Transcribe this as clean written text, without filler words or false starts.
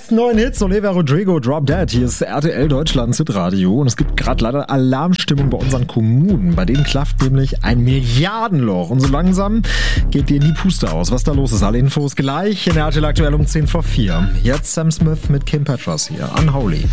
besten neuen Hits, Olivia Rodrigo, Drop Dead. Hier ist RTL Deutschland Hitradio und es gibt gerade leider Alarmstimmung bei unseren Kommunen. Bei denen klafft nämlich ein Milliardenloch und so langsam geht dir die Puste aus. Was da los ist, alle Infos gleich in RTL aktuell um 10 vor 4. Jetzt Sam Smith mit Kim Petras hier, Unholy.